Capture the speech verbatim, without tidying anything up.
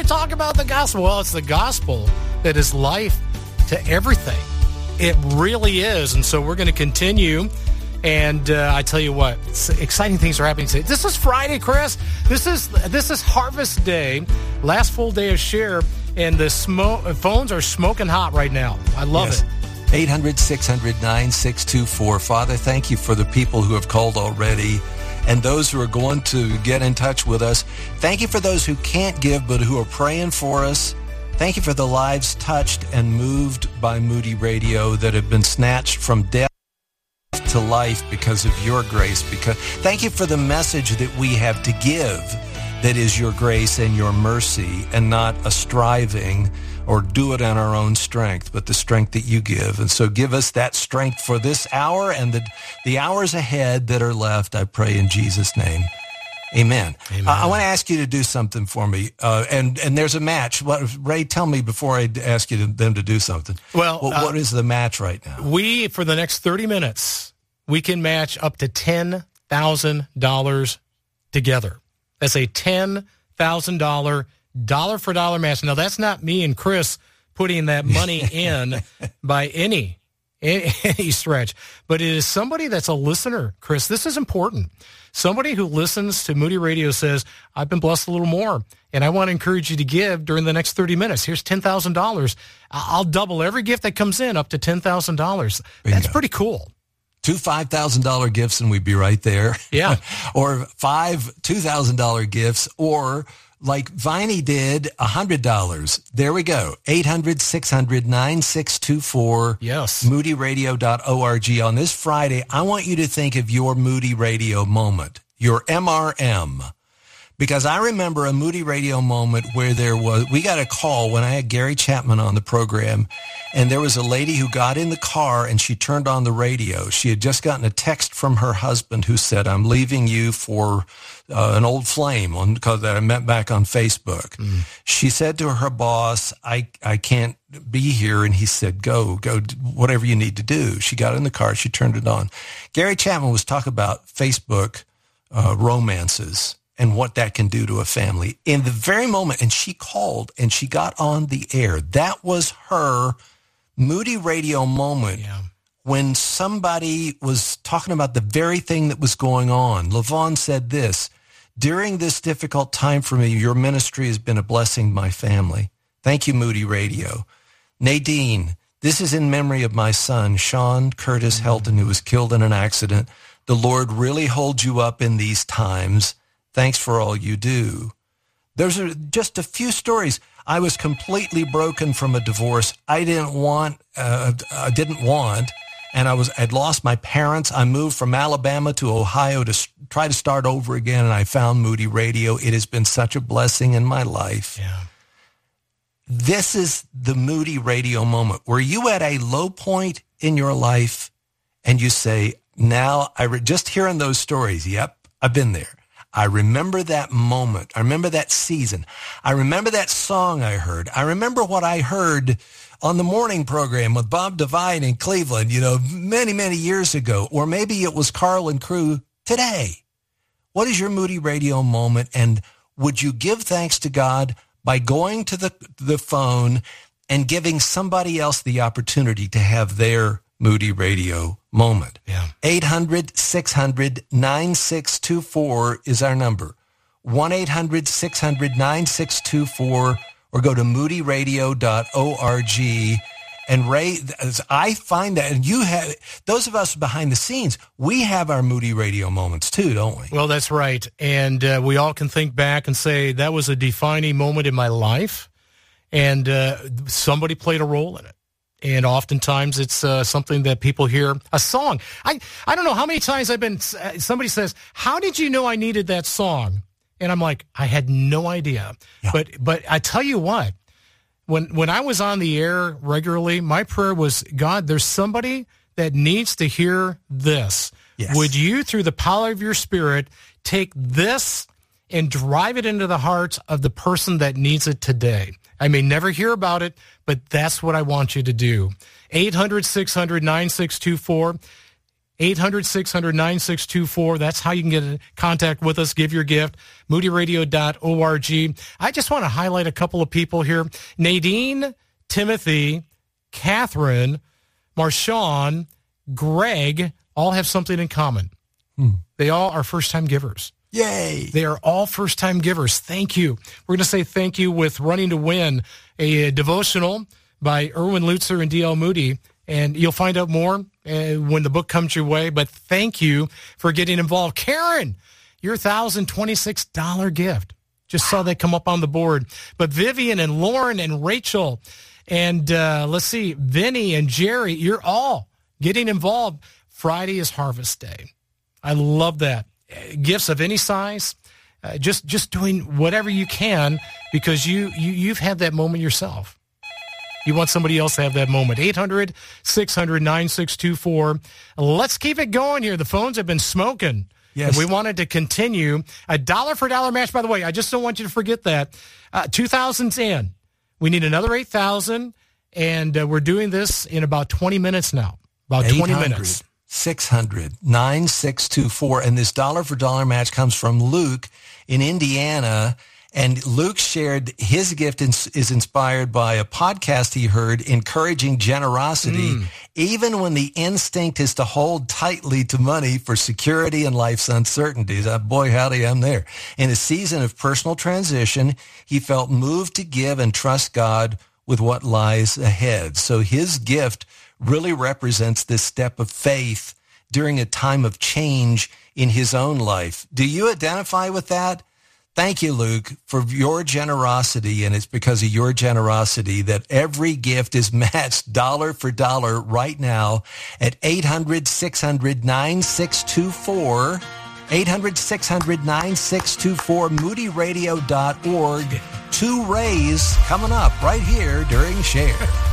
you talk about the gospel? Well, it's the gospel that is life to everything. It really is. And so we're going to continue. And uh, I tell you what, exciting things are happening today. This is Friday, Chris. This is this is Harvest Day, last full day of Share, and the smoke, phones are smoking hot right now. I love yes. it. eight hundred, six hundred, nine six two four. Father, thank you for the people who have called already and those who are going to get in touch with us. Thank you for those who can't give but who are praying for us. Thank you for the lives touched and moved by Moody Radio that have been snatched from death to life because of your grace. Because thank you for the message that we have to give, that is your grace and your mercy, and not a striving or do it on our own strength, but the strength that you give. And so give us that strength for this hour and the the hours ahead that are left, I pray in Jesus' name. Amen. Amen. Uh, I want to ask you to do something for me. Uh, and, and there's a match. What, Ray, tell me before I ask you to, them to do something. Well, what, uh, what is the match right now? We, for the next thirty minutes, we can match up to ten thousand dollars together. That's a ten thousand dollars dollar for dollar match. Now, that's not me and Chris putting that money in by any, any stretch, but it is somebody that's a listener, Chris. This is important. Somebody who listens to Moody Radio says, I've been blessed a little more, and I want to encourage you to give during the next thirty minutes. Here's ten thousand dollars. I'll double every gift that comes in up to ten thousand dollars. That's pretty cool. Two five thousand dollars gifts and we'd be right there. Yeah. Or five two thousand dollars gifts, or like Viney did, one hundred dollars. There we go. eight hundred, six hundred, nine six two four. Yes. moody radio dot org. On this Friday, I want you to think of your Moody Radio moment, your M R M. Because I remember a Moody Radio moment where there was, we got a call when I had Gary Chapman on the program, and there was a lady who got in the car and she turned on the radio. She had just gotten a text from her husband who said, I'm leaving you for uh, an old flame on, because that I met back on Facebook. Mm. She said to her boss, I, I can't be here. And he said, go, go, whatever you need to do. She got in the car. She turned it on. Gary Chapman was talking about Facebook uh, romances and what that can do to a family in the very moment. And she called and she got on the air. That was her Moody Radio moment. Yeah. When somebody was talking about the very thing that was going on. LaVon said this, during this difficult time for me, your ministry has been a blessing to my family. Thank you, Moody Radio. Nadine, this is in memory of my son, Sean Curtis Helton, who was killed in an accident. The Lord really holds you up in these times. Thanks for all you do. Those are just a few stories. I was completely broken from a divorce. I didn't want, uh, I didn't want, and I was, I'd lost my parents. I moved from Alabama to Ohio to s- try to start over again, and I found Moody Radio. It has been such a blessing in my life. Yeah. This is the Moody Radio moment. Were you at a low point in your life and you say, now, I re- just hearing those stories, yep, I've been there. I remember that moment. I remember that season. I remember that song I heard. I remember what I heard on the morning program with Bob Devine in Cleveland, you know, many, many years ago. Or maybe it was Carl and crew today. What is your Moody Radio moment? And would you give thanks to God by going to the, the phone and giving somebody else the opportunity to have their Moody Radio moment? Yeah. eight hundred, six hundred, nine six two four is our number. one eight hundred, six hundred, nine six two four, or go to moody radio dot org. And Ray, I find that, and you have, those of us behind the scenes, we have our Moody Radio moments too, don't we? Well, that's right. And uh, we all can think back and say that was a defining moment in my life, and uh, somebody played a role in it. And oftentimes it's uh, something that people hear, a song. I, I don't know how many times I've been, somebody says, how did you know I needed that song? And I'm like, I had no idea. Yeah. But but I tell you what, when when I was on the air regularly, my prayer was, God, there's somebody that needs to hear this. Yes. Would you, through the power of your Spirit, take this and drive it into the heart of the person that needs it today? I may never hear about it, but that's what I want you to do. eight hundred, six hundred, nine six two four. eight hundred, six hundred, nine six two four. That's how you can get in contact with us. Give your gift. moody radio dot org. I just want to highlight a couple of people here. Nadine, Timothy, Catherine, Marshawn, Greg all have something in common. Hmm. They all are first-time givers. Yay. They are all first-time givers. Thank you. We're going to say thank you with Running to Win, a, a devotional by Erwin Lutzer and D L Moody. And you'll find out more uh, when the book comes your way. But thank you for getting involved. Karen, your one thousand twenty-six dollars gift. Just saw that come up on the board. But Vivian and Lauren and Rachel and uh, let's see, Vinny and Jerry, you're all getting involved. Friday is Harvest Day. I love that. Gifts of any size, uh, just just doing whatever you can because you, you, you've had that moment yourself. You want somebody else to have that moment. eight hundred, six hundred, nine six two four. Let's keep it going here. The phones have been smoking. Yes. And we wanted to continue. A dollar for dollar match, by the way. I just don't want you to forget that. Uh, two thousand's in. We need another eight thousand, and uh, we're doing this in about twenty minutes now. About twenty minutes. six hundred, nine six two four. And this dollar for dollar match comes from Luke in Indiana. And Luke shared his gift is inspired by a podcast he heard encouraging generosity, mm. even when the instinct is to hold tightly to money for security and life's uncertainties. Uh, boy, howdy, I'm there. In a season of personal transition, he felt moved to give and trust God with what lies ahead. So his gift really represents this step of faith during a time of change in his own life. Do you identify with that? Thank you, Luke, for your generosity, and it's because of your generosity that every gift is matched dollar for dollar right now at eight hundred, six hundred, nine six two four, eight hundred, six hundred, nine six two four, moody radio dot org. Two Rays coming up right here during Share.